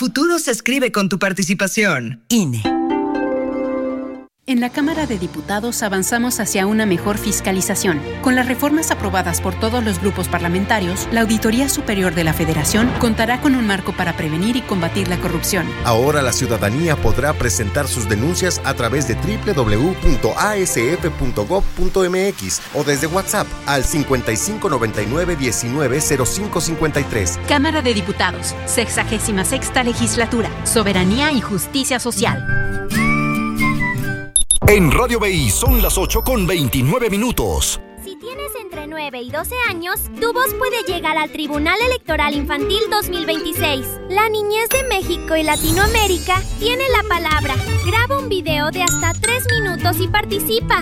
futuro se escribe con tu participación. INE. En la Cámara de Diputados avanzamos hacia una mejor fiscalización. Con las reformas aprobadas por todos los grupos parlamentarios, la Auditoría Superior de la Federación contará con un marco para prevenir y combatir la corrupción. Ahora la ciudadanía podrá presentar sus denuncias a través de www.asf.gov.mx o desde WhatsApp al 5599-190553. Cámara de Diputados, 66ª Legislatura, Soberanía y Justicia Social. En Radio BI son las 8:29. Si tienes entre 9 y 12 años, tu voz puede llegar al Tribunal Electoral Infantil 2026. La niñez de México y Latinoamérica tiene la palabra. Graba un video de hasta 3 minutos y participa.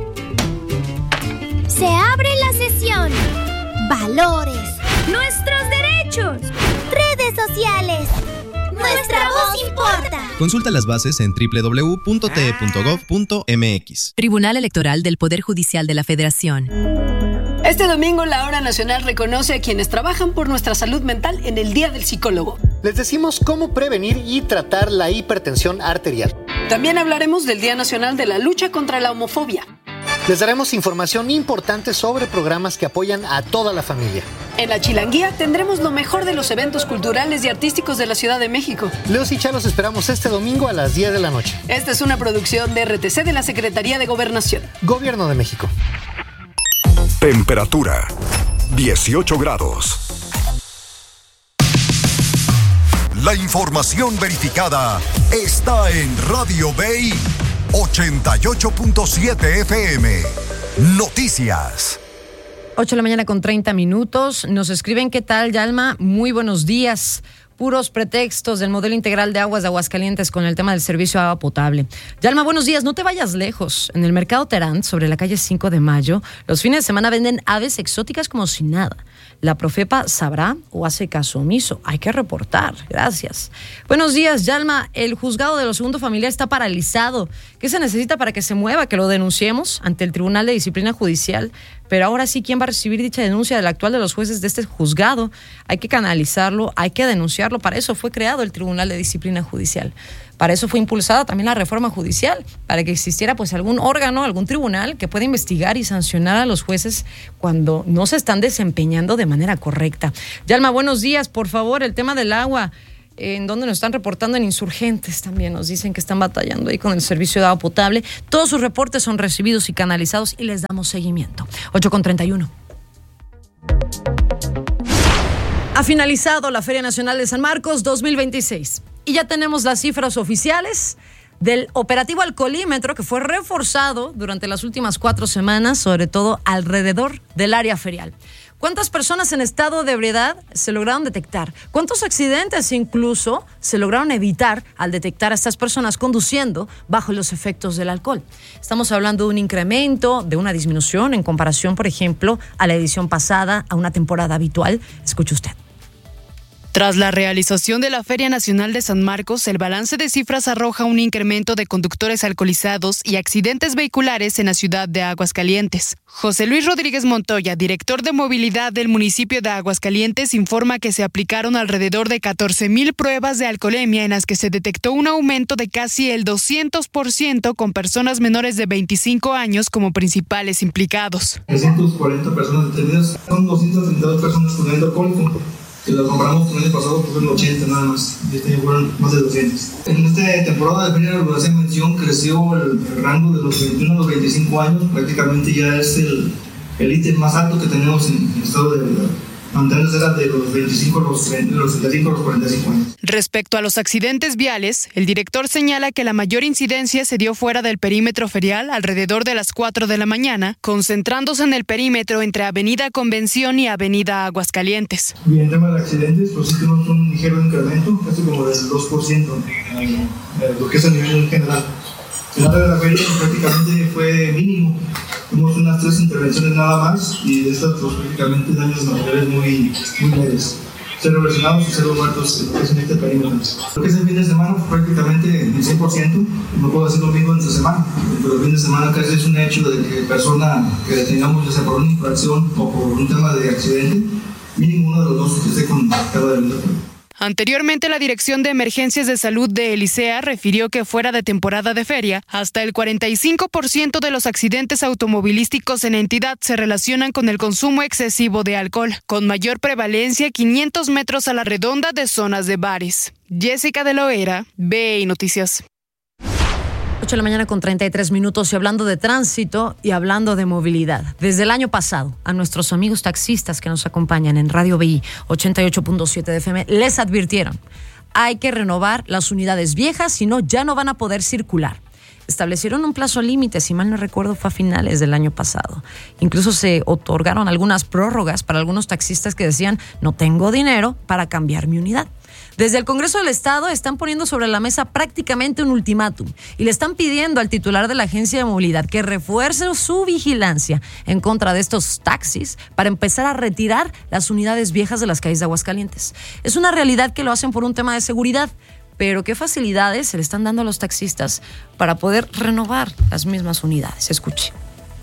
Se abre la sesión. Valores. Nuestros derechos. Redes sociales. Nuestra voz importa. Consulta las bases en www.te.gov.mx. Tribunal Electoral del Poder Judicial de la Federación. Este domingo la Hora Nacional reconoce a quienes trabajan por nuestra salud mental en el Día del Psicólogo. Les decimos cómo prevenir y tratar la hipertensión arterial. También hablaremos del Día Nacional de la Lucha contra la Homofobia. Les daremos información importante sobre programas que apoyan a toda la familia. En La Chilanguía tendremos lo mejor de los eventos culturales y artísticos de la Ciudad de México. Leos y Cha los esperamos este domingo a las 10 de la noche. Esta es una producción de RTC de la Secretaría de Gobernación. Gobierno de México. Temperatura 18 grados. La información verificada está en Radio BI 88.7 FM. Noticias. 8 de la mañana con 30 minutos. Nos escriben, ¿qué tal, Yalma? Muy buenos días. Puros pretextos del modelo integral de aguas de Aguascalientes con el tema del servicio de agua potable. Yalma, buenos días. No te vayas lejos. En el Mercado Terán, sobre la calle 5 de Mayo, los fines de semana venden aves exóticas como si nada. ¿La Profepa sabrá o hace caso omiso? Hay que reportar. Gracias. Buenos días, Yalma. El juzgado de lo segundo familiar está paralizado. ¿Qué se necesita para que se mueva? Que lo denunciemos ante el Tribunal de Disciplina Judicial. Pero ahora sí, ¿quién va a recibir dicha denuncia del actual de los jueces de este juzgado? Hay que canalizarlo, hay que denunciarlo. Para eso fue creado el Tribunal de Disciplina Judicial. Para eso fue impulsada también la reforma judicial, para que existiera pues algún órgano, algún tribunal que pueda investigar y sancionar a los jueces cuando no se están desempeñando de manera correcta. Yalma, buenos días. Por favor, el tema del agua, en donde nos están reportando en Insurgentes también, nos dicen que están batallando ahí con el servicio de agua potable. Todos sus reportes son recibidos y canalizados y les damos seguimiento. 8:31. Ha finalizado la Feria Nacional de San Marcos 2026 y ya tenemos las cifras oficiales del operativo alcoholímetro que fue reforzado durante las últimas 4 semanas, sobre todo alrededor del área ferial. ¿Cuántas personas en estado de ebriedad se lograron detectar? ¿Cuántos accidentes incluso se lograron evitar al detectar a estas personas conduciendo bajo los efectos del alcohol? Estamos hablando de un incremento, de una disminución en comparación, por ejemplo, a la edición pasada, a una temporada habitual. Escuche usted. Tras la realización de la Feria Nacional de San Marcos, el balance de cifras arroja un incremento de conductores alcoholizados y accidentes vehiculares en la ciudad de Aguascalientes. José Luis Rodríguez Montoya, director de movilidad del municipio de Aguascalientes, informa que se aplicaron alrededor de 14,000 pruebas de alcoholemia en las que se detectó un aumento de casi el 200% con personas menores de 25 años como principales implicados. 340 personas detenidas, son 232 personas con nivel alcohólico. Que lo comparamos con el año pasado, fueron 80 nada más, y este año fueron más de 200. En esta temporada de feria, como hacía mención, creció el rango de los 21 a los 25 años, prácticamente ya es el ítem más alto que tenemos en el estado de verdad. Antes era de los 25 a los 30, de los 35 a los 45 años. Respecto a los accidentes viales, el director señala que la mayor incidencia se dio fuera del perímetro ferial alrededor de las 4 de la mañana, concentrándose en el perímetro entre Avenida Convención y Avenida Aguascalientes. Y en tema de accidentes, pues sí tenemos un ligero incremento, casi como del 2%, lo que es a nivel general. El área de la feria prácticamente fue mínimo. Tuvimos unas 3 intervenciones nada más y de estas pues, prácticamente daños materiales muy leves. 0 lesionados y 0 muertos en este perímetro. Lo que es el fin de semana prácticamente el 100%, no puedo decir lo mismo entre semana, pero el fin de semana casi es un hecho de que persona que detengamos ya sea por una infracción o por un tema de accidente, mínimo uno de los dos que esté con carga de delito. Anteriormente, la Dirección de Emergencias de Salud de Elisea refirió que fuera de temporada de feria, hasta el 45% de los accidentes automovilísticos en la entidad se relacionan con el consumo excesivo de alcohol, con mayor prevalencia 500 metros a la redonda de zonas de bares. Jessica de Loera, BI Noticias. 8 de la mañana con 33 minutos y hablando de tránsito y hablando de movilidad. Desde el año pasado, a nuestros amigos taxistas que nos acompañan en Radio BI 88.7 de FM, les advirtieron, hay que renovar las unidades viejas, si no, ya no van a poder circular. Establecieron un plazo límite, si mal no recuerdo, fue a finales del año pasado. Incluso se otorgaron algunas prórrogas para algunos taxistas que decían, no tengo dinero para cambiar mi unidad. Desde el Congreso del Estado están poniendo sobre la mesa prácticamente un ultimátum y le están pidiendo al titular de la Agencia de Movilidad que refuerce su vigilancia en contra de estos taxis para empezar a retirar las unidades viejas de las calles de Aguascalientes. Es una realidad que lo hacen por un tema de seguridad, pero ¿qué facilidades se le están dando a los taxistas para poder renovar las mismas unidades? Escuche.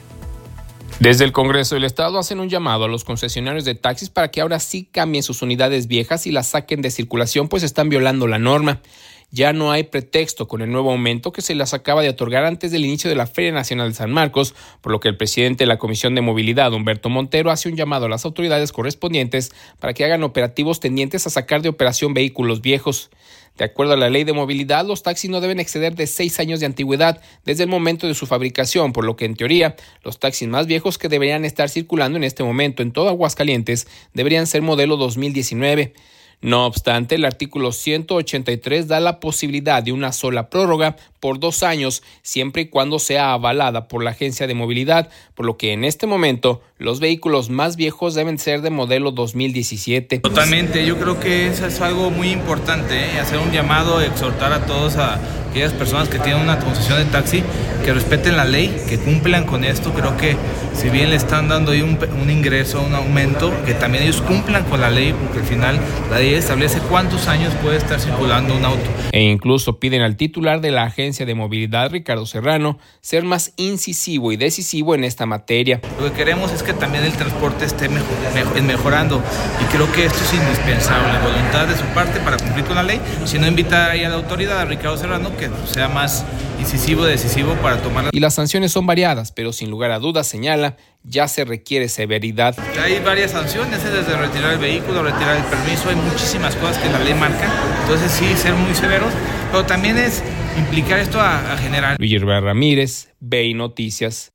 Desde el Congreso del Estado hacen un llamado a los concesionarios de taxis para que ahora sí cambien sus unidades viejas y las saquen de circulación, pues están violando la norma. Ya no hay pretexto con el nuevo aumento que se les acaba de otorgar antes del inicio de la Feria Nacional de San Marcos, por lo que el presidente de la Comisión de Movilidad, Humberto Montero, hace un llamado a las autoridades correspondientes para que hagan operativos tendientes a sacar de operación vehículos viejos. De acuerdo a la ley de movilidad, los taxis no deben exceder de 6 años de antigüedad desde el momento de su fabricación, por lo que en teoría los taxis más viejos que deberían estar circulando en este momento en todo Aguascalientes deberían ser modelo 2019. No obstante, el artículo 183 da la posibilidad de una sola prórroga por 2 años, siempre y cuando sea avalada por la Agencia de Movilidad, por lo que en este momento los vehículos más viejos deben ser de modelo 2017. Totalmente, yo creo que eso es algo muy importante, hacer un llamado, exhortar a todos, a aquellas personas que tienen una concesión de taxi, que respeten la ley, que cumplan con esto. Creo que si bien le están dando ahí un ingreso, un aumento, que también ellos cumplan con la ley, porque al final la ley establece cuántos años puede estar circulando un auto. E incluso piden al titular de la Agencia de Movilidad, Ricardo Serrano, ser más incisivo y decisivo en esta materia. Lo que queremos es que también el transporte esté mejorando, y creo que esto es indispensable, voluntad de su parte para cumplir con la ley, sino invitar ahí a la autoridad, a Ricardo Serrano, que sea más incisivo, decisivo para tomar. Y las sanciones son variadas, pero sin lugar a dudas, señala, ya se requiere severidad. Hay varias sanciones, desde retirar el vehículo, retirar el permiso, hay muchísimas cosas que la ley marca, entonces sí, ser muy severos, pero también es implicar esto a generar. Luis Ramírez, BI Noticias.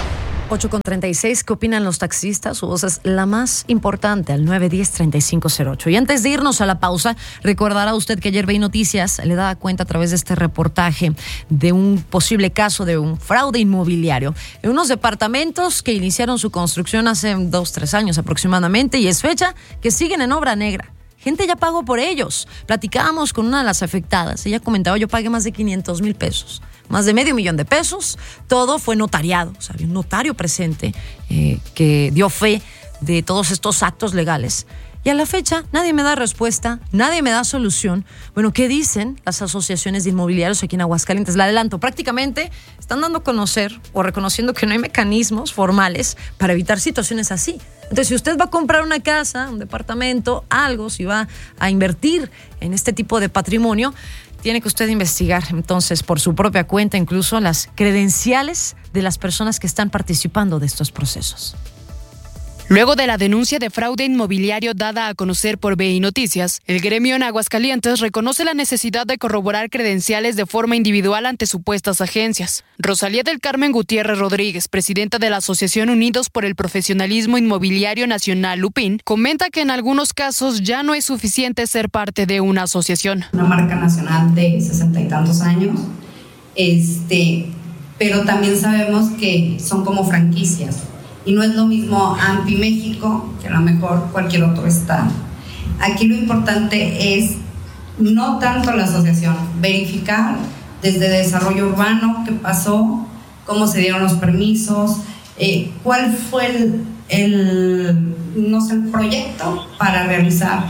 8:36, ¿qué opinan los taxistas? Su voz es la más importante al 910-3508. Y antes de irnos a la pausa, recordará usted que ayer BI Noticias le daba cuenta a través de este reportaje de un posible caso de un fraude inmobiliario en unos departamentos que iniciaron su construcción hace 2-3 años aproximadamente, y es fecha que siguen en obra negra. Gente ya pagó por ellos. Platicábamos con una de las afectadas. Ella comentaba, yo pagué más de 500,000 pesos. Más de $500,000 de pesos. Todo fue notariado. O sea, había un notario presente que dio fe de todos estos actos legales. Y a la fecha nadie me da respuesta, nadie me da solución. Bueno, ¿qué dicen las asociaciones de inmobiliarios aquí en Aguascalientes? La adelanto, prácticamente están dando a conocer o reconociendo que no hay mecanismos formales para evitar situaciones así. Entonces, si usted va a comprar una casa, un departamento, algo, si va a invertir en este tipo de patrimonio, tiene que usted investigar entonces por su propia cuenta incluso las credenciales de las personas que están participando de estos procesos. Luego de la denuncia de fraude inmobiliario dada a conocer por BI Noticias, el gremio en Aguascalientes reconoce la necesidad de corroborar credenciales de forma individual ante supuestas agencias. Rosalía del Carmen Gutiérrez Rodríguez, presidenta de la Asociación Unidos por el Profesionalismo Inmobiliario Nacional, UPIN, comenta que en algunos casos ya no es suficiente ser parte de una asociación. Una marca nacional de 60 y tantos años, pero también sabemos que son como franquicias. Y no es lo mismo AMPI México que a lo mejor cualquier otro estado. Aquí lo importante es no tanto la asociación, verificar desde desarrollo urbano qué pasó, cómo se dieron los permisos, cuál fue el proyecto para realizar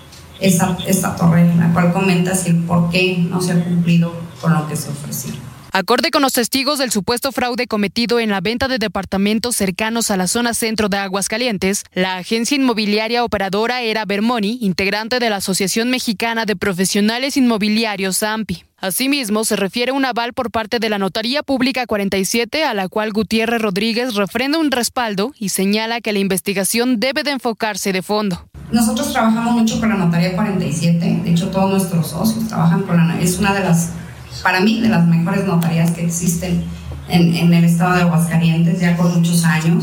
esta torre, la cual comentas el por qué no se ha cumplido con lo que se ofreció. Acorde con los testigos del supuesto fraude cometido en la venta de departamentos cercanos a la zona centro de Aguascalientes, la agencia inmobiliaria operadora era Vermoni, integrante de la Asociación Mexicana de Profesionales Inmobiliarios AMPI. Asimismo, se refiere un aval por parte de la Notaría Pública 47, a la cual Gutiérrez Rodríguez refrenda un respaldo y señala que la investigación debe de enfocarse de fondo. Nosotros trabajamos mucho con la Notaría 47, de hecho todos nuestros socios trabajan con es una de las, para mí, de las mejores notarías que existen en el estado de Aguascalientes, ya por muchos años.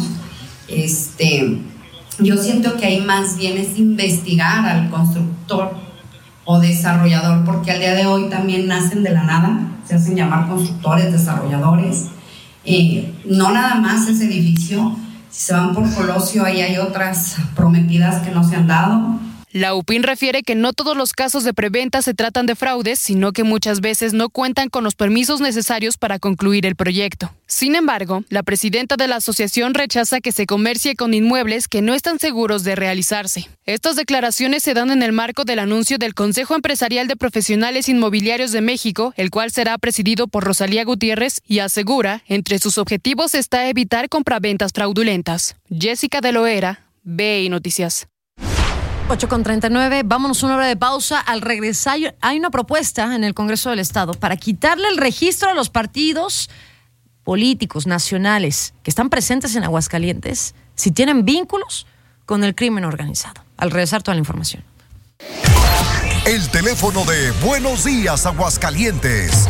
Yo siento que ahí más bien es investigar al constructor o desarrollador, porque al día de hoy también nacen de la nada, se hacen llamar constructores, desarrolladores. No nada más ese edificio, si se van por Colosio, ahí hay otras prometidas que no se han dado. La UPIN refiere que no todos los casos de preventa se tratan de fraudes, sino que muchas veces no cuentan con los permisos necesarios para concluir el proyecto. Sin embargo, la presidenta de la asociación rechaza que se comercie con inmuebles que no están seguros de realizarse. Estas declaraciones se dan en el marco del anuncio del Consejo Empresarial de Profesionales Inmobiliarios de México, el cual será presidido por Rosalía Gutiérrez, y asegura, entre sus objetivos está evitar compraventas fraudulentas. Jessica de Loera, BI Noticias. 8:39, vámonos una hora de pausa. Al regresar hay una propuesta en el Congreso del Estado para quitarle el registro a los partidos políticos nacionales que están presentes en Aguascalientes si tienen vínculos con el crimen organizado. Al regresar toda la información. El teléfono de Buenos Días Aguascalientes,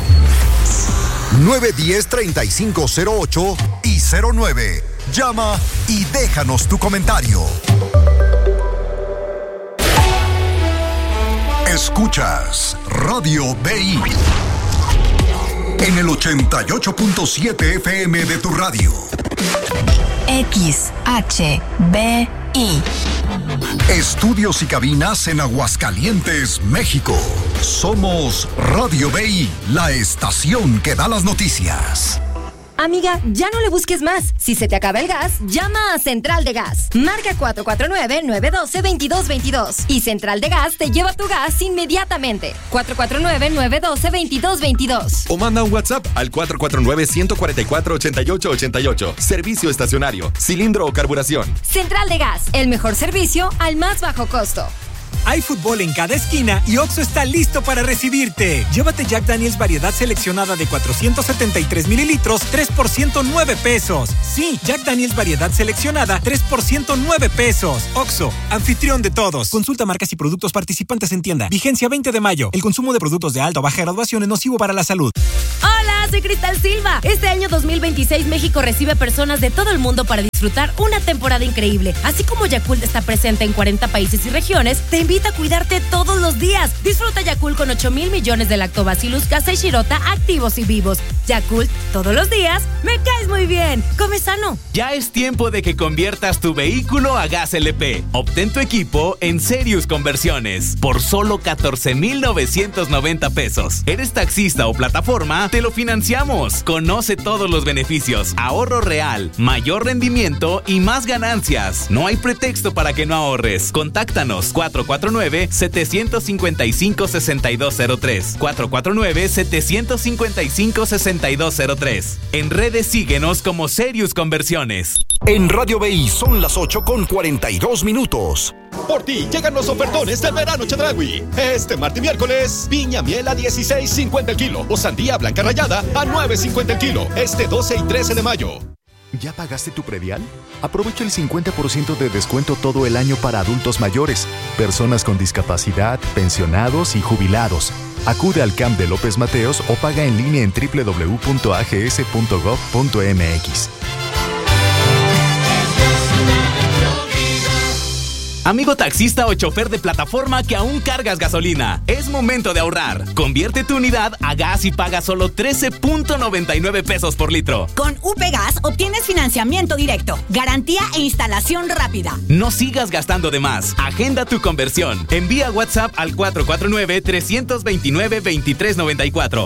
910-3508 y 09. Llama y déjanos tu comentario. Escuchas Radio BI en el 88.7 FM de tu radio. XHBI. Estudios y cabinas en Aguascalientes, México. Somos Radio BI, la estación que da las noticias. Amiga, ya no le busques más. Si se te acaba el gas, llama a Central de Gas. Marca 449-912-2222. Y Central de Gas te lleva tu gas inmediatamente. 449-912-2222. O manda un WhatsApp al 449-144-8888. Servicio estacionario, cilindro o carburación. Central de Gas, el mejor servicio al más bajo costo. Hay fútbol en cada esquina y Oxxo está listo para recibirte. Llévate Jack Daniel's variedad seleccionada de 473 mililitros, 3 por 109 pesos. Sí, Jack Daniel's variedad seleccionada, 3 por 109 pesos. Oxxo, anfitrión de todos. Consulta marcas y productos participantes en tienda. Vigencia 20 de mayo. El consumo de productos de alta o baja graduación es nocivo para la salud. Hola, soy Cristal Silva. Este año 2026 México recibe personas de todo el mundo para disfrutar una temporada increíble. Así como Yakult está presente en 40 países y regiones, te invita a cuidarte todos los días. Disfruta Yakult con 8,000 millones de lactobacillus casei shirota activos y vivos. Yakult, todos los días, me caes muy bien. Come sano. Ya es tiempo de que conviertas tu vehículo a gas LP. Obtén tu equipo en Serious Conversiones por solo 14,990 pesos. ¿Eres taxista o plataforma? Te lo financiamos. Conoce todos los beneficios, ahorro real, mayor rendimiento y más ganancias. No hay pretexto para que no ahorres. Contáctanos 449-755-6203. 449-755-6203. En redes síguenos como Serious Conversiones. En Radio BI son las 8:42. Por ti llegan los ofertones del verano Chedraui. Este martes y miércoles, piña miel a 16.50 el kilo o sandía blanca rallada a 9.50 el kilo. Este 12 y 13 de mayo. ¿Ya pagaste tu predial? Aprovecha el 50% de descuento todo el año para adultos mayores, personas con discapacidad, pensionados y jubilados. Acude al CAMP de López Mateos o paga en línea en www.ags.gov.mx. Amigo taxista o chofer de plataforma que aún cargas gasolina, es momento de ahorrar. Convierte tu unidad a gas y paga solo 13.99 pesos por litro. Con UP Gas obtienes financiamiento directo, garantía e instalación rápida. No sigas gastando de más. Agenda tu conversión. Envía WhatsApp al 449-329-2394.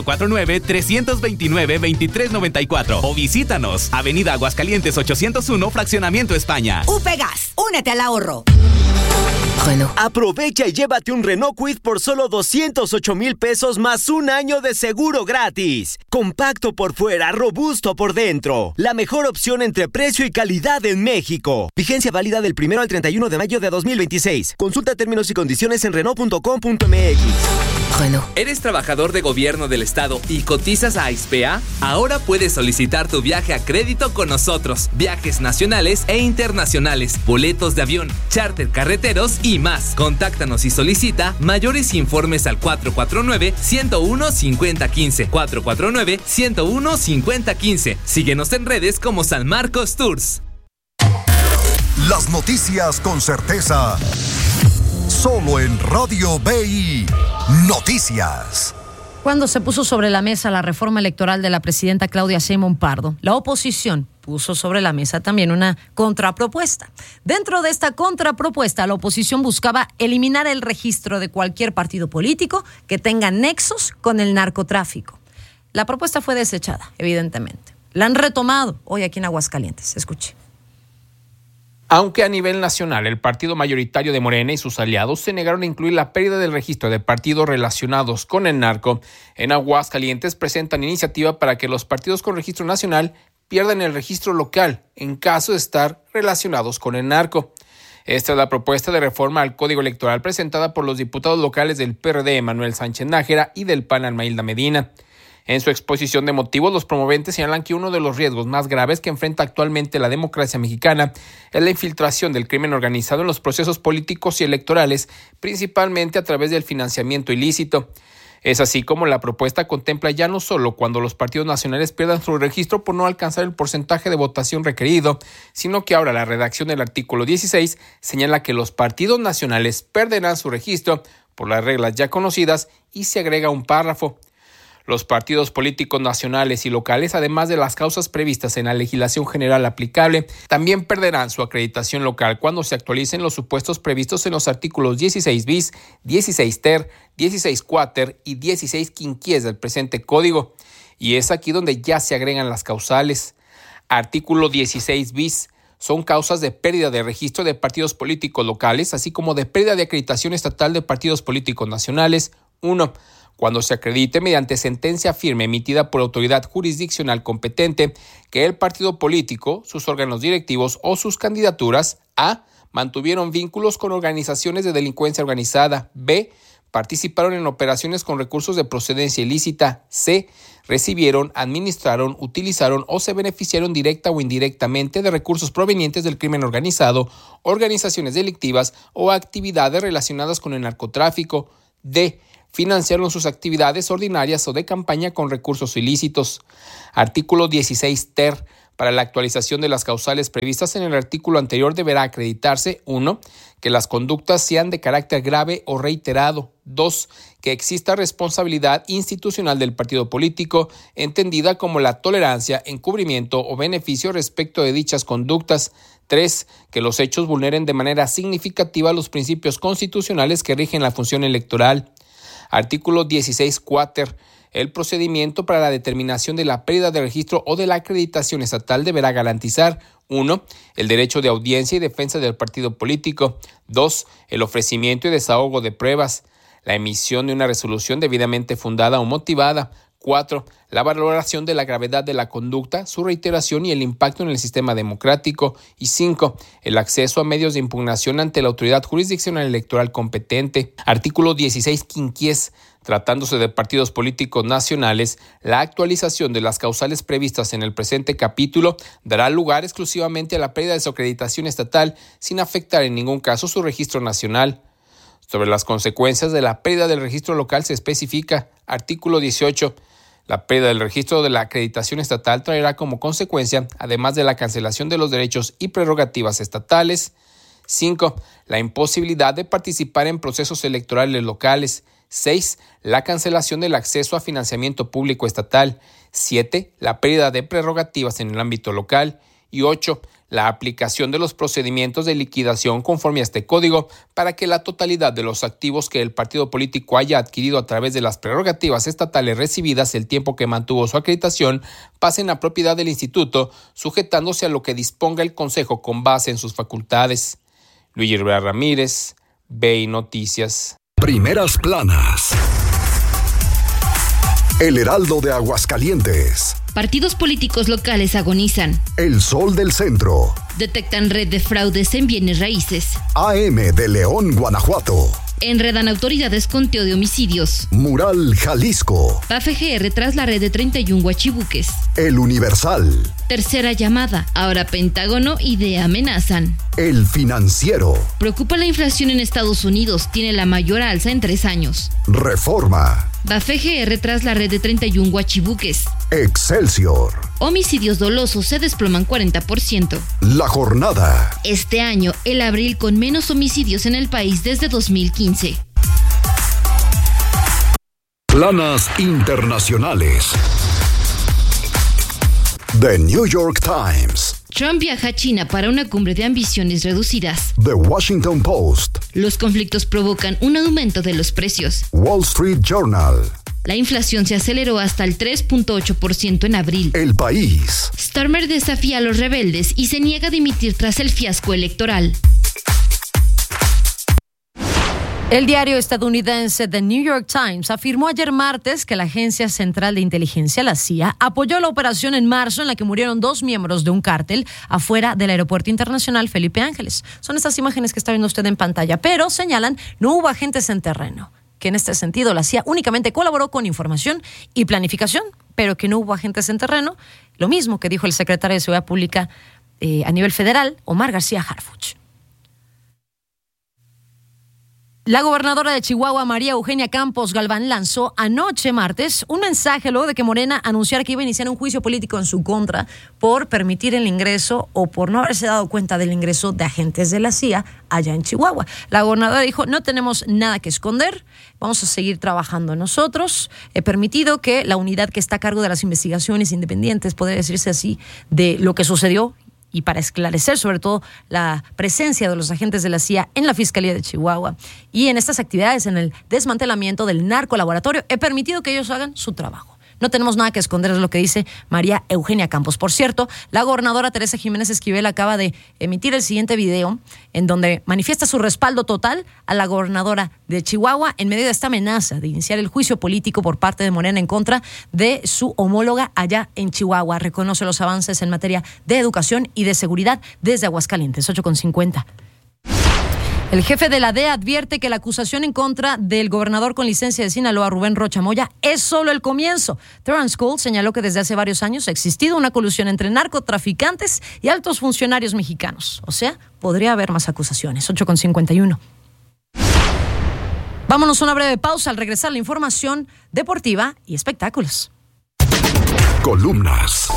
449-329-2394. O visítanos, Avenida Aguascalientes 801, Fraccionamiento España. UP Gas, únete al ahorro. Renault. Aprovecha y llévate un Renault Kwid por solo 208,000 pesos más un año de seguro gratis. Compacto por fuera, robusto por dentro. La mejor opción entre precio y calidad en México. Vigencia válida del 1 al 31 de mayo de 2026. Consulta términos y condiciones en Renault.com.mx. Renault. ¿Eres trabajador de gobierno del estado y cotizas a ISPEA? Ahora puedes solicitar tu viaje a crédito con nosotros. Viajes nacionales e internacionales, boletos de avión, charter carreteros y más. Contáctanos y solicita mayores informes al 449-101-5015. 449-101-5015. Síguenos en redes como San Marcos Tours. Las noticias con certeza. Solo en Radio BI Noticias. Cuando se puso sobre la mesa la reforma electoral de la presidenta Claudia Sheinbaum Pardo, la oposición puso sobre la mesa también una contrapropuesta. Dentro de esta contrapropuesta, la oposición buscaba eliminar el registro de cualquier partido político que tenga nexos con el narcotráfico. La propuesta fue desechada, evidentemente. La han retomado hoy aquí en Aguascalientes. Escuche. Aunque a nivel nacional el partido mayoritario de Morena y sus aliados se negaron a incluir la pérdida del registro de partidos relacionados con el narco, en Aguascalientes presentan iniciativa para que los partidos con registro nacional pierdan el registro local en caso de estar relacionados con el narco. Esta es la propuesta de reforma al Código Electoral presentada por los diputados locales del PRD Manuel Sánchez Nájera y del PAN Almailda Medina. En su exposición de motivos, los promoventes señalan que uno de los riesgos más graves que enfrenta actualmente la democracia mexicana es la infiltración del crimen organizado en los procesos políticos y electorales, principalmente a través del financiamiento ilícito. Es así como la propuesta contempla ya no solo cuando los partidos nacionales pierdan su registro por no alcanzar el porcentaje de votación requerido, sino que ahora la redacción del artículo 16 señala que los partidos nacionales perderán su registro por las reglas ya conocidas y se agrega un párrafo. Los partidos políticos nacionales y locales, además de las causas previstas en la legislación general aplicable, también perderán su acreditación local cuando se actualicen los supuestos previstos en los artículos 16 bis, 16 ter, 16 quater y 16 quinquies del presente código. Y es aquí donde ya se agregan las causales. Artículo 16 bis. Son causas de pérdida de registro de partidos políticos locales, así como de pérdida de acreditación estatal de partidos políticos nacionales. 1. Cuando se acredite mediante sentencia firme emitida por autoridad jurisdiccional competente que el partido político, sus órganos directivos o sus candidaturas a. mantuvieron vínculos con organizaciones de delincuencia organizada, b. participaron en operaciones con recursos de procedencia ilícita, c. recibieron, administraron, utilizaron o se beneficiaron directa o indirectamente de recursos provenientes del crimen organizado, organizaciones delictivas o actividades relacionadas con el narcotráfico, d. financiaron sus actividades ordinarias o de campaña con recursos ilícitos. Artículo 16 ter. Para la actualización de las causales previstas en el artículo anterior deberá acreditarse 1. que las conductas sean de carácter grave o reiterado. 2. que exista responsabilidad institucional del partido político, entendida como la tolerancia, encubrimiento o beneficio respecto de dichas conductas. 3. que los hechos vulneren de manera significativa los principios constitucionales que rigen la función electoral. Artículo 16 quater. El procedimiento para la determinación de la pérdida de registro o de la acreditación estatal deberá garantizar 1. el derecho de audiencia y defensa del partido político. 2. el ofrecimiento y desahogo de pruebas. La emisión de una resolución debidamente fundada o motivada. 4. la valoración de la gravedad de la conducta, su reiteración y el impacto en el sistema democrático. Y 5. el acceso a medios de impugnación ante la autoridad jurisdiccional electoral competente. Artículo 16 quinquies. Tratándose de partidos políticos nacionales, la actualización de las causales previstas en el presente capítulo dará lugar exclusivamente a la pérdida de su acreditación estatal sin afectar en ningún caso su registro nacional. Sobre las consecuencias de la pérdida del registro local se especifica, artículo 18, la pérdida del registro de la acreditación estatal traerá como consecuencia, además de la cancelación de los derechos y prerrogativas estatales. 5. La imposibilidad de participar en procesos electorales locales. 6. La cancelación del acceso a financiamiento público estatal. 7. La pérdida de prerrogativas en el ámbito local. Y 8. La aplicación de los procedimientos de liquidación conforme a este código para que la totalidad de los activos que el partido político haya adquirido a través de las prerrogativas estatales recibidas el tiempo que mantuvo su acreditación pasen a propiedad del instituto, sujetándose a lo que disponga el Consejo con base en sus facultades. Luigi Rivera Ramírez, BI Noticias. Primeras planas. El Heraldo de Aguascalientes. Partidos políticos locales agonizan. El Sol del Centro. Detectan red de fraudes en bienes raíces. AM de León, Guanajuato. Enredan autoridades conteo de homicidios. Mural, Jalisco. Va FGR tras la red de 31 guachibuques. El Universal. Tercera llamada. Ahora Pentágono y DEA amenazan. El Financiero. Preocupa la inflación en Estados Unidos. Tiene la mayor alza en 3 años. Reforma. Va FGR tras la red de 31 guachibuques. Excelsior. Homicidios dolosos se desploman 40%. La Jornada. Este año, el abril con menos homicidios en el país desde 2015. Planas internacionales. The New York Times. Trump viaja a China para una cumbre de ambiciones reducidas. The Washington Post. Los conflictos provocan un aumento de los precios. Wall Street Journal. La inflación se aceleró hasta el 3.8% en abril. El País. Starmer desafía a los rebeldes y se niega a dimitir tras el fiasco electoral. El diario estadounidense The New York Times afirmó ayer martes que la Agencia Central de Inteligencia, la CIA, apoyó la operación en marzo en la que murieron 2 miembros de un cártel afuera del Aeropuerto Internacional Felipe Ángeles. Son estas imágenes que está viendo usted en pantalla, pero señalan no hubo agentes en terreno, que en este sentido la CIA únicamente colaboró con información y planificación, pero que no hubo agentes en terreno, lo mismo que dijo el secretario de Seguridad Pública a nivel federal, Omar García Harfuch. La gobernadora de Chihuahua, María Eugenia Campos Galván, lanzó anoche martes un mensaje luego de que Morena anunciara que iba a iniciar un juicio político en su contra por permitir el ingreso o por no haberse dado cuenta del ingreso de agentes de la CIA allá en Chihuahua. La gobernadora dijo, no tenemos nada que esconder, vamos a seguir trabajando nosotros. He permitido que la unidad que está a cargo de las investigaciones independientes, podría decirse así, de lo que sucedió, y para esclarecer sobre todo la presencia de los agentes de la CIA en la Fiscalía de Chihuahua y en estas actividades en el desmantelamiento del narcolaboratorio, he permitido que ellos hagan su trabajo. No tenemos nada que esconder, es lo que dice María Eugenia Campos. Por cierto, la gobernadora Teresa Jiménez Esquivel acaba de emitir el siguiente video en donde manifiesta su respaldo total a la gobernadora de Chihuahua en medio de esta amenaza de iniciar el juicio político por parte de Morena en contra de su homóloga allá en Chihuahua. Reconoce los avances en materia de educación y de seguridad desde Aguascalientes. 8:50. El jefe de la DEA advierte que la acusación en contra del gobernador con licencia de Sinaloa, Rubén Rocha Moya, es solo el comienzo. Terrence Cole señaló que desde hace varios años ha existido una colusión entre narcotraficantes y altos funcionarios mexicanos. O sea, podría haber más acusaciones. 8:51. Vámonos a una breve pausa. Al regresar, la información deportiva y espectáculos. Columnas.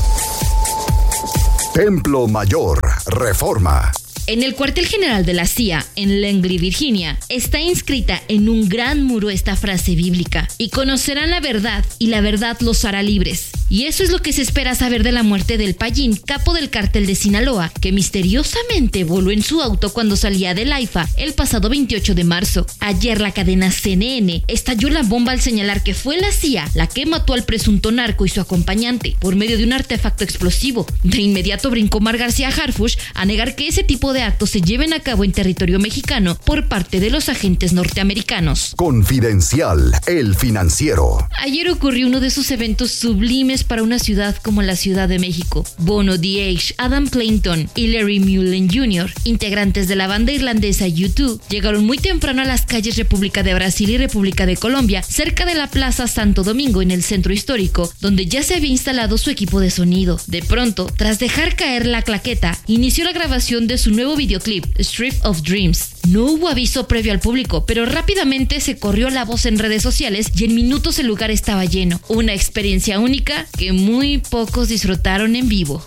Templo Mayor, Reforma. En el cuartel general de la CIA, en Langley, Virginia, está inscrita en un gran muro esta frase bíblica: y conocerán la verdad, y la verdad los hará libres. Y eso es lo que se espera saber de la muerte del Payín, capo del cártel de Sinaloa, que misteriosamente voló en su auto cuando salía del AIFA el pasado 28 de marzo. Ayer la cadena CNN estalló la bomba al señalar que fue la CIA la que mató al presunto narco y su acompañante por medio de un artefacto explosivo. De inmediato brincó Omar García Harfuch a negar que ese tipo de actos se lleven a cabo en territorio mexicano por parte de los agentes norteamericanos. Confidencial, El Financiero. Ayer ocurrió uno de esos eventos sublimes para una ciudad como la Ciudad de México. Bono, D.H., Adam Clayton y Larry Mullen Jr., integrantes de la banda irlandesa U2, llegaron muy temprano a las calles República de Brasil y República de Colombia, cerca de la Plaza Santo Domingo en el centro histórico, donde ya se había instalado su equipo de sonido. De pronto, tras dejar caer la claqueta, inició la grabación de su nuevo videoclip, Strip of Dreams. No hubo aviso previo al público, pero rápidamente se corrió la voz en redes sociales y en minutos el lugar estaba lleno. Una experiencia única que muy pocos disfrutaron en vivo.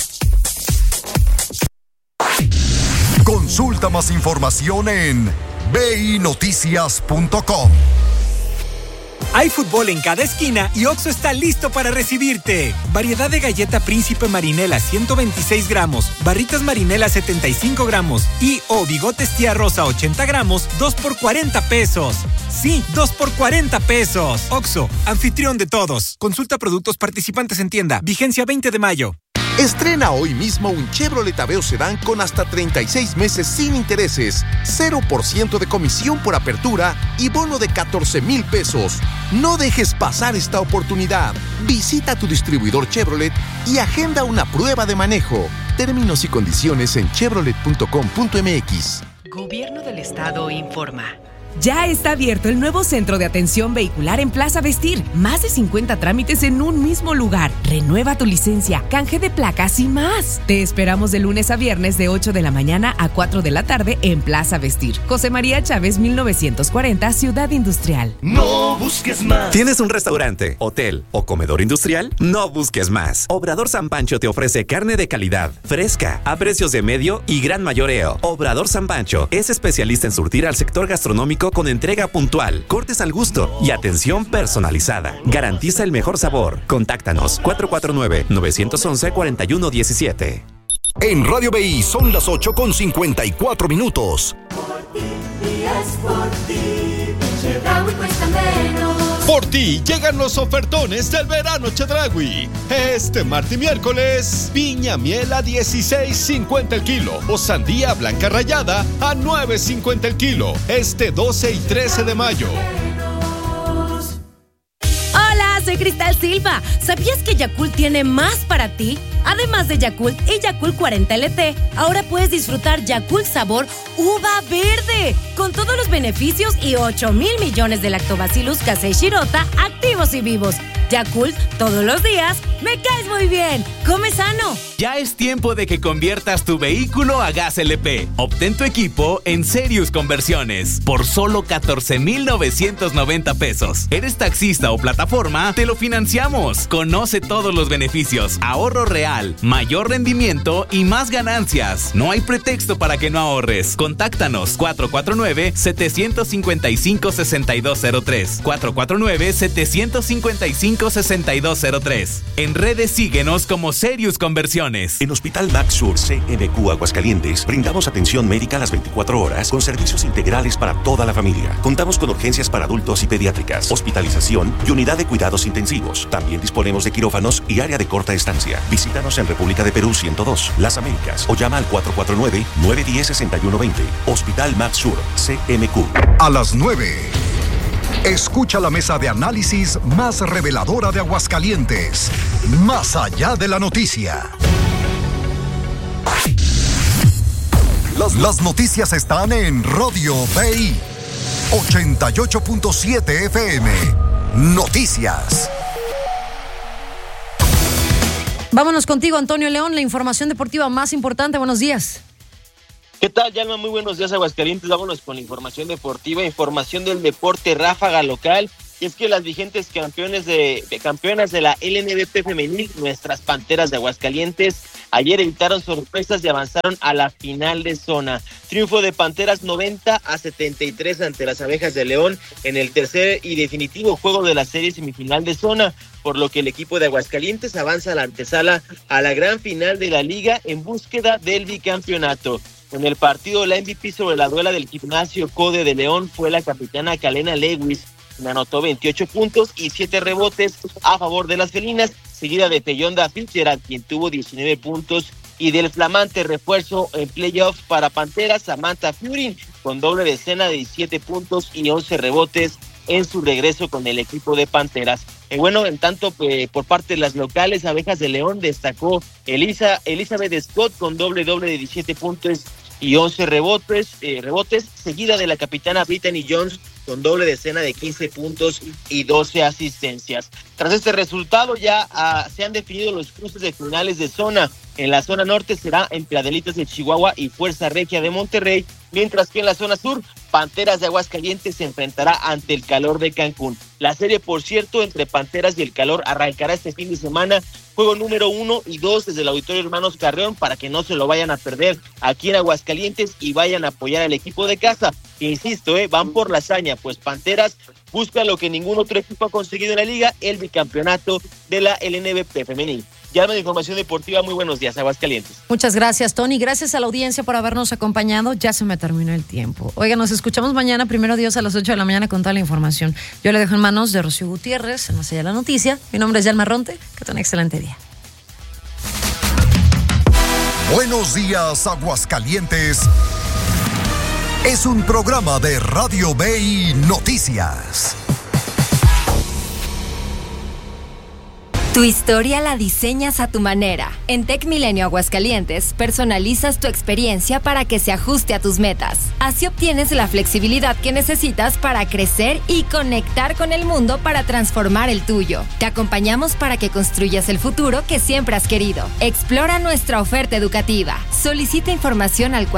Consulta más información en binoticias.com. Hay fútbol en cada esquina y Oxxo está listo para recibirte. Variedad de galleta Príncipe Marinela 126 gramos, barritas Marinela 75 gramos y bigotes Tía Rosa 80 gramos, 2 por 40 pesos. Sí, 2 por 40 pesos. Oxxo, anfitrión de todos. Consulta productos participantes en tienda. Vigencia 20 de mayo. Estrena hoy mismo un Chevrolet Aveo Sedán con hasta 36 meses sin intereses, 0% de comisión por apertura y bono de 14,000 pesos. No dejes pasar esta oportunidad. Visita tu distribuidor Chevrolet y agenda una prueba de manejo. Términos y condiciones en chevrolet.com.mx. Gobierno del Estado informa. Ya está abierto el nuevo centro de atención vehicular en Plaza Vestir. Más de 50 trámites en un mismo lugar. Renueva tu licencia, canje de placas y más. Te esperamos de lunes a viernes de 8 de la mañana a 4 de la tarde en Plaza Vestir. José María Chávez, 1940, Ciudad Industrial. No busques más. ¿Tienes un restaurante, hotel o comedor industrial? No busques más. Obrador San Pancho te ofrece carne de calidad, fresca, a precios de medio y gran mayoreo. Obrador San Pancho es especialista en surtir al sector gastronómico con entrega puntual, cortes al gusto y atención personalizada. Garantiza el mejor sabor. Contáctanos 449-911-4117. En Radio BI son las 8:54 minutos. Por ti llegan los ofertones del verano Chedraui. Este martes y miércoles, piña miel a 16.50 el kilo o sandía blanca rallada a 9.50 el kilo. Este 12 y 13 de mayo. Hola, soy Cristal Silva. ¿Sabías que Yakult tiene más para ti? Además de Yakult y Yakult 40 LT, ahora puedes disfrutar Yakult sabor uva verde, con todos los beneficios y 8,000 millones de lactobacillus casei shirota activos y vivos. Yakult, todos los días, me caes muy bien. Come sano. Ya es tiempo de que conviertas tu vehículo a gas LP. Obtén tu equipo en Serious Conversiones por solo 14,990 pesos. ¿Eres taxista o plataforma? Te lo financiamos. Conoce todos los beneficios, ahorro real, mayor rendimiento y más ganancias. No hay pretexto para que no ahorres. Contáctanos 449-755-6203. 449-755-6203. En redes síguenos como Serious Conversiones. En Hospital Max Sur CMQ Aguascalientes brindamos atención médica a las 24 horas con servicios integrales para toda la familia. Contamos con urgencias para adultos y pediátricas, hospitalización y unidad de cuidados intensivos. También disponemos de quirófanos y área de corta estancia. Visítanos en República de Perú 102, Las Américas o llama al 449-910-6120. Hospital Max Sur CMQ. A las 9. Escucha la mesa de análisis más reveladora de Aguascalientes. Más allá de la noticia. Las noticias están en Radio BI 88.7 FM. Noticias. Vámonos contigo, Antonio León, la información deportiva más importante. Buenos días. ¿Qué tal, Yalma? Muy buenos días, Aguascalientes. Vámonos con la información deportiva, información del deporte ráfaga local. Y es que las vigentes campeonas de la LNBP femenil, nuestras Panteras de Aguascalientes, ayer evitaron sorpresas y avanzaron a la final de zona. Triunfo de Panteras 90-73 ante las Abejas de León en el tercer y definitivo juego de la serie semifinal de zona, por lo que el equipo de Aguascalientes avanza a la antesala a la gran final de la liga en búsqueda del bicampeonato. En el partido, la MVP sobre la duela del Gimnasio Code de León fue la capitana Kalena Lewis, quien anotó 28 puntos y 7 rebotes a favor de las felinas, seguida de Feyonda Fitzgerald, quien tuvo 19 puntos, y del flamante refuerzo en playoffs para Panteras, Samantha Furin, con doble decena de 17 puntos y 11 rebotes en su regreso con el equipo de Panteras. En tanto, por parte de las locales, Abejas de León destacó Elizabeth Scott con doble de 17 puntos y 11 rebotes, seguida de la capitana Brittany Jones con doble decena de 15 puntos y 12 asistencias. Tras este resultado ya se han definido los cruces de finales de zona. En la zona norte será entre Adelitas de Chihuahua y Fuerza Regia de Monterrey, mientras que en la zona sur, Panteras de Aguascalientes se enfrentará ante el Calor de Cancún. La serie, por cierto, entre Panteras y el Calor arrancará este fin de semana, juego número 1 y 2 desde el Auditorio Hermanos Carreón, para que no se lo vayan a perder aquí en Aguascalientes y vayan a apoyar al equipo de casa. Que insisto, van por la hazaña, pues Panteras busca lo que ningún otro equipo ha conseguido en la liga, el bicampeonato de la LNBP femenil. Ya de información deportiva, muy buenos días, Aguascalientes. Muchas gracias, Tony. Gracias a la audiencia por habernos acompañado. Ya se me terminó el tiempo. Oiga, nos escuchamos mañana, primero Dios, a las 8 de la mañana con toda la información. Yo le dejo en manos de Rocío Gutiérrez, en Más Allá de la Noticia. Mi nombre es Yalma Ronte. Que tenga un excelente día. Buenos días, Aguascalientes. Es un programa de Radio BI Noticias. Tu historia la diseñas a tu manera. En Tech Milenio Aguascalientes, personalizas tu experiencia para que se ajuste a tus metas. Así obtienes la flexibilidad que necesitas para crecer y conectar con el mundo para transformar el tuyo. Te acompañamos para que construyas el futuro que siempre has querido. Explora nuestra oferta educativa. Solicita información al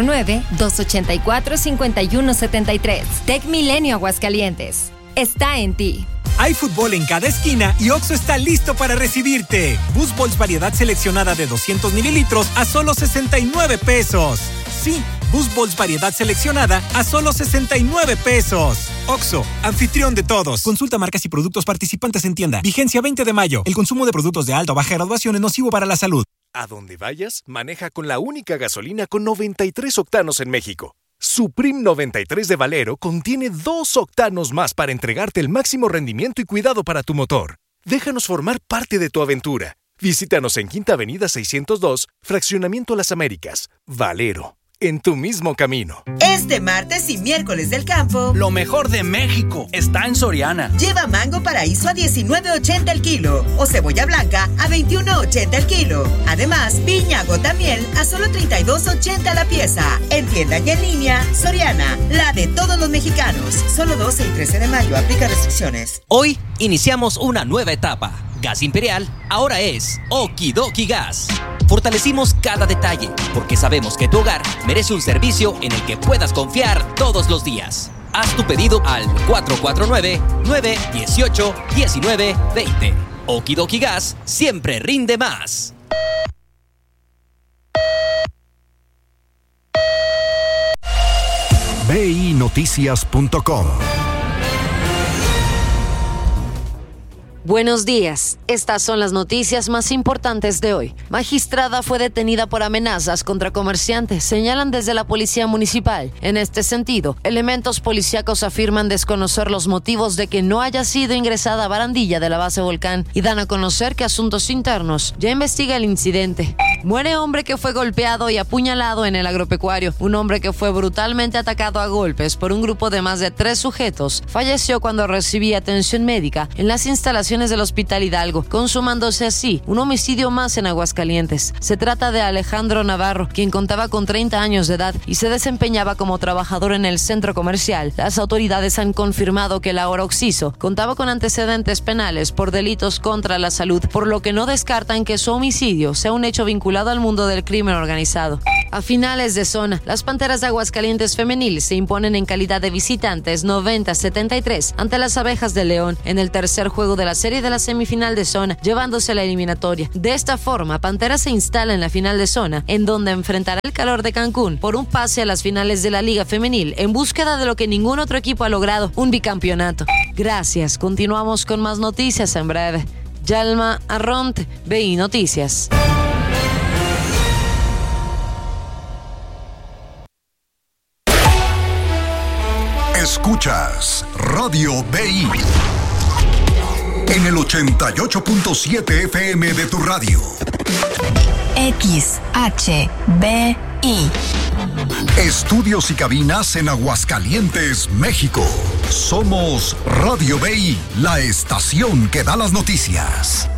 449-284-5173. Tech Milenio Aguascalientes. Está en ti. Hay fútbol en cada esquina y OXXO está listo para recibirte. Bus Balls variedad seleccionada de 200 mililitros a solo 69 pesos. Sí, Bus Balls variedad seleccionada a solo 69 pesos. OXXO, anfitrión de todos. Consulta marcas y productos participantes en tienda. Vigencia 20 de mayo. El consumo de productos de alta o baja graduación es nocivo para la salud. A donde vayas, maneja con la única gasolina con 93 octanos en México. Supreme 93 de Valero contiene 2 octanos más para entregarte el máximo rendimiento y cuidado para tu motor. Déjanos formar parte de tu aventura. Visítanos en Quinta Avenida 602, Fraccionamiento Las Américas. Valero, en tu mismo camino. Este martes y miércoles del campo, lo mejor de México está en Soriana. Lleva mango paraíso a $19.80 el kilo o cebolla blanca a $21.80 el kilo. Además, piña gota miel a solo $32.80 la pieza. En tienda y en línea, Soriana, la de todos los mexicanos. Solo 12 y 13 de mayo, aplica restricciones. Hoy iniciamos una nueva etapa. Gas Imperial ahora es Okidoki Gas. Fortalecimos cada detalle porque sabemos que tu hogar merece un servicio en el que puedas confiar todos los días. Haz tu pedido al 449-918-1920. Okidoki Gas siempre rinde más. BINoticias.com. Buenos días. Estas son las noticias más importantes de hoy. Magistrada fue detenida por amenazas contra comerciantes, señalan desde la Policía Municipal. En este sentido, elementos policíacos afirman desconocer los motivos de que no haya sido ingresada a barandilla de la base Volcán y dan a conocer que Asuntos Internos ya investiga el incidente. Muere hombre que fue golpeado y apuñalado en el agropecuario. Un hombre que fue brutalmente atacado a golpes por un grupo de más de 3 sujetos falleció cuando recibía atención médica en las instalaciones del Hospital Hidalgo, consumándose así un homicidio más en Aguascalientes. Se trata de Alejandro Navarro, quien contaba con 30 años de edad y se desempeñaba como trabajador en el centro comercial. Las autoridades han confirmado que el ahora occiso contaba con antecedentes penales por delitos contra la salud, por lo que no descartan que su homicidio sea un hecho vinculado al mundo del crimen organizado. A finales de zona, las Panteras de Aguascalientes femenil se imponen en calidad de visitantes 90-73 ante las Abejas de León en el tercer juego de la serie de la semifinal de zona, llevándose a la eliminatoria. De esta forma, Pantera se instala en la final de zona, en donde enfrentará el Calor de Cancún por un pase a las finales de la Liga Femenil en búsqueda de lo que ningún otro equipo ha logrado, un bicampeonato. Gracias, continuamos con más noticias en breve. Yalma Arronte, BI Noticias. Escuchas Radio BI en el 88.7 FM de tu radio. XHBI. Estudios y cabinas en Aguascalientes, México. Somos Radio BI, la estación que da las noticias.